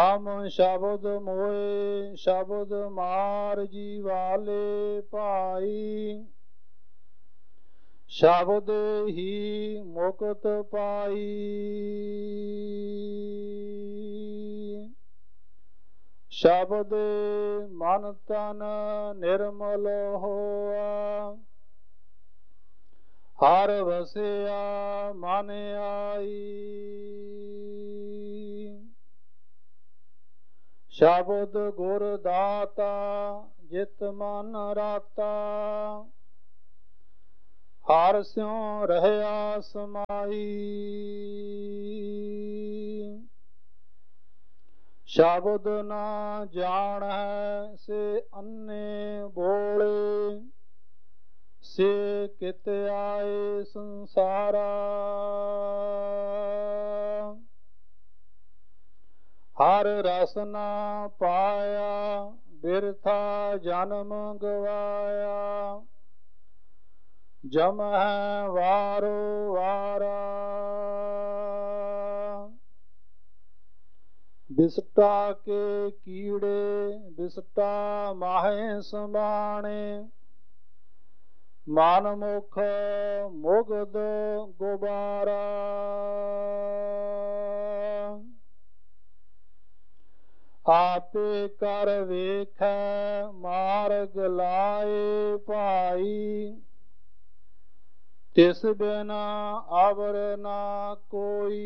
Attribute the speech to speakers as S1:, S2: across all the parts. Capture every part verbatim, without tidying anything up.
S1: RAM ਸ਼ਬਦ ਮੋਏ ਸ਼ਬਦ ਮਾਰ ਜੀਵਾਲੇ ਭਾਈ। ਸ਼ਬਦ ਹੀ ਮੁਕਤ ਪਾਈ। ਸ਼ਬਦ ਮਨ ਤਨ ਨਿਰਮਲ ਹੋਆ। ਹਰ ਵਸਿਆ ਮਨ ਆਈ। ਸ਼ਬਦ ਗੁਰ ਦਾਤਾ ਜਿਤ ਮਨ ਰਾਤਾ। ਹਰ ਸਿਉ ਰਹਿਆ ਸਮਾਈ। ਸ਼ਬਦ ਨਾ ਜਾਣੈ ਸੇ ਅੰਨੇ ਬੋਲੇ। ਸੇ ਕਿਤ ਆਏ ਸੰਸਾਰਾ। ਹਰ ਰਸ ਨਾ ਪਾਇਆ ਬਿਰਥਾ ਜਨਮ ਗਵਾਇਆ। ਜਮਹਿ ਵਾਰੋ ਵਾਰਾ। ਬਿਸਟਾ ਕੇ ਕੀੜੇ ਬਿਸਟਾ ਮਾਹੇ ਸਮਾਣੇ। ਮਨ ਮੁਖ ਮੁਗਧ ਗੁਬਾਰਾ। ਆਪੇ ਕਰ ਵੇਖੈ ਮਾਰਗ ਲਾਏ ਭਾਈ। ਤਿਸ ਬਿਨਾ ਅਵਰ ਨਾ ਕੋਈ।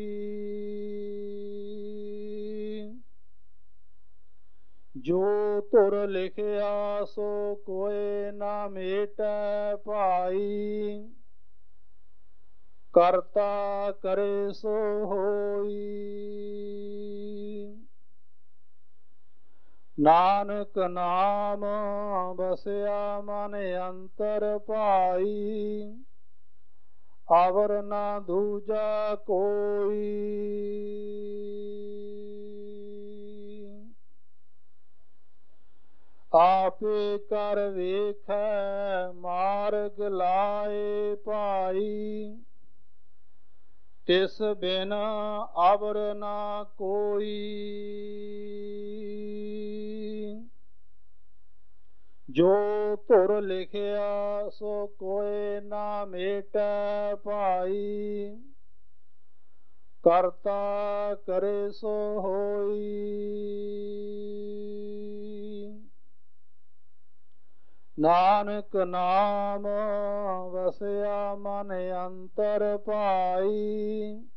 S1: ਜੋ ਧੁਰ ਲਿਖਿਆ ਸੋ ਕੋਇ ਨਾ ਮੇਟੈ ਭਾਈ। ਕਰਤਾ ਕਰੇ ਸੋ ਹੋਈ। ਨਾਨਕ ਨਾਮ ਵਸਿਆ ਮਨ ਅੰਤਰ ਭਾਈ। ਅਵਰ ਨਾ ਦੂਜਾ ਕੋਈ। ਆਪੇ ਕਰ ਵੇਖੈ ਮਾਰਗ ਲਾਏ ਭਾਈ। ਤਿਸ ਬਿਨ ਅਵਰ ਨਾ ਕੋਈ। ਜੋ ਧੁਰ ਲਿਖਿਆ ਸੋ ਕੋਇ ਨਾ ਮੇਟੈ ਭਾਈ। ਕਰਤਾ ਕਰੇ ਸੋ ਹੋਈ। ਨਾਨਕ ਨਾਮ ਵਸਿਆ ਮਨ ਅੰਤਰ ਭਾਈ।